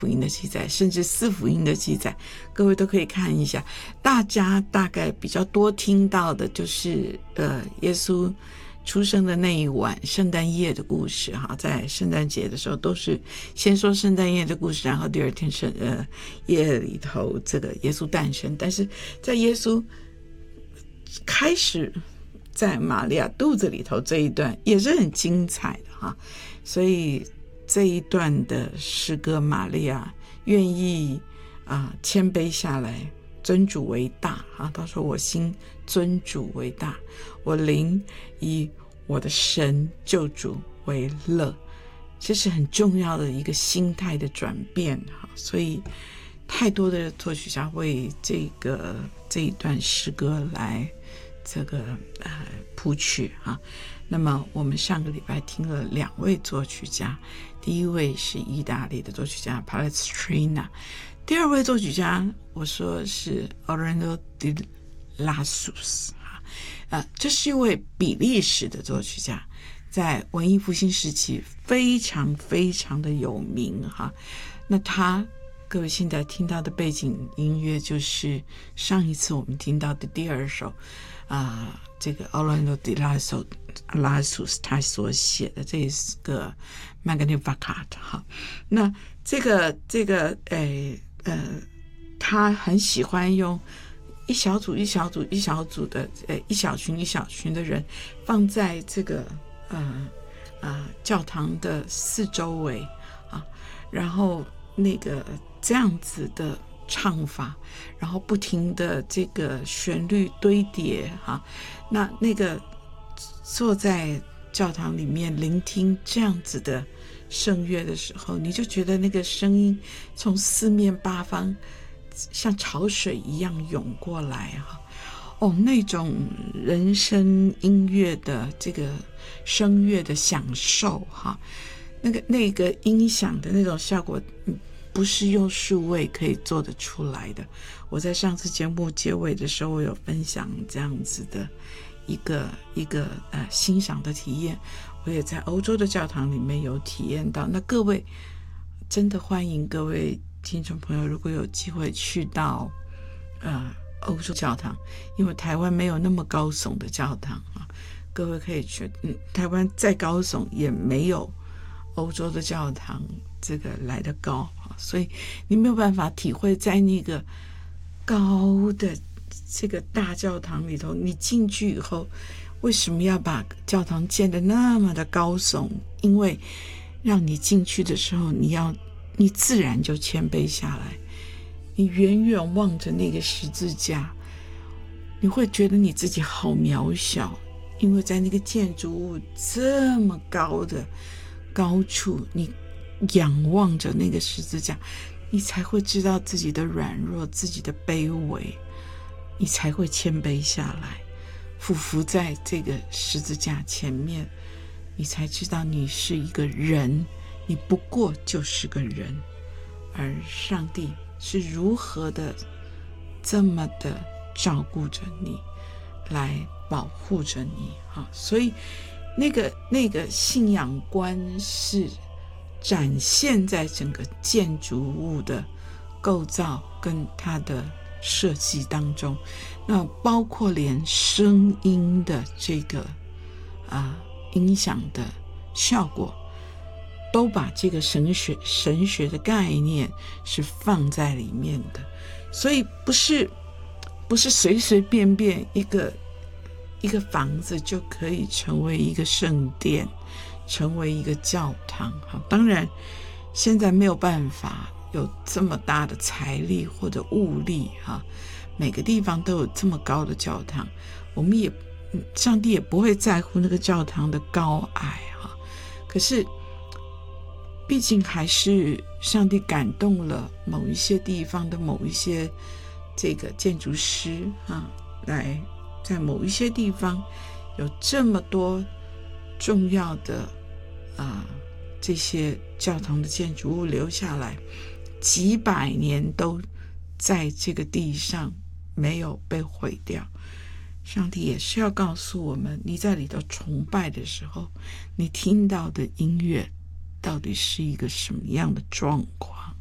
福音的记载，甚至4福音的记载，各位都可以看一下。大家大概比较多听到的就是耶稣出生的那一晚圣诞夜的故事哈，在圣诞节的时候都是先说圣诞夜的故事，然后第二天夜里头这个耶稣诞生。但是在耶稣开始在玛利亚肚子里头这一段也是很精彩的哈，所以这一段的诗歌，玛利亚愿意谦卑下来，尊主为大啊。他说我心尊主为大，我灵以我的神救主为乐，这是很重要的一个心态的转变哈。所以太多的作曲家为这一段诗歌来这个谱曲哈。那么我们上个礼拜听了2位作曲家，第一位是意大利的作曲家 Palestrina， 第二位作曲家我说是 Orlando di Lassus， 这是一位比利时的作曲家，在文艺复兴时期非常非常的有名哈。那他各位现在听到的背景音乐就是上一次我们听到的第2首这个 Orlando di Lassus 他所写的这个 Magnificat 哈。那这个他很喜欢用一小组一小组一小组的一小群一小群的人放在这个教堂的四周围啊，然后那个这样子的唱法，然后不停的这个旋律堆叠哈。那个坐在教堂里面聆听这样子的圣乐的时候，你就觉得那个声音从四面八方像潮水一样涌过来哈。那种人声音乐的这个声乐的享受哈，那个音响的那种效果不是用数位可以做得出来的。我在上次节目结尾的时候，我有分享这样子的一个欣赏的体验，我也在欧洲的教堂里面有体验到。那各位真的欢迎各位听众朋友，如果有机会去到欧洲教堂，因为台湾没有那么高耸的教堂啊，各位可以去。台湾再高耸也没有欧洲的教堂这个来得高啊，所以你没有办法体会在那个高的这个大教堂里头，你进去以后为什么要把教堂建得那么的高耸？因为让你进去的时候，你自然就谦卑下来，你远远望着那个十字架，你会觉得你自己好渺小，因为在那个建筑物这么高的高处，你仰望着那个十字架，你才会知道自己的软弱，自己的卑微，你才会谦卑下来，俯伏在这个十字架前面，你才知道你是一个人，你不过就是个人，而上帝是如何的这么的照顾着你，来保护着你所以那个信仰观是展现在整个建筑物的构造跟它的设计当中，那包括连声音的这个音响的效果，都把这个神学的概念是放在里面的。所以不是随随便便一个房子就可以成为一个圣殿，成为一个教堂。当然现在没有办法有这么大的财力或者物力每个地方都有这么高的教堂，上帝也不会在乎那个教堂的高矮可是毕竟还是上帝感动了某一些地方的某一些这个建筑师来在某一些地方有这么多重要的这些教堂的建筑物留下来，几百年都在这个地上没有被毁掉。上帝也是要告诉我们，你在里头崇拜的时候，你听到的音乐到底是一个什么样的状况。